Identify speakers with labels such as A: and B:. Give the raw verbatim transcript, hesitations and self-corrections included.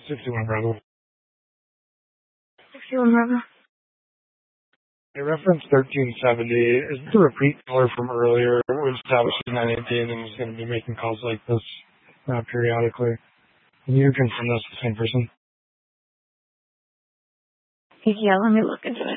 A: sixty-one Bravo.
B: sixty-one Bravo.
A: A reference thirteen seventy is the repeat caller from earlier. It was established in nine eighteen and is going to be making calls like this uh, periodically. Can you confirm that's the same person?
B: Yeah, let me look into it.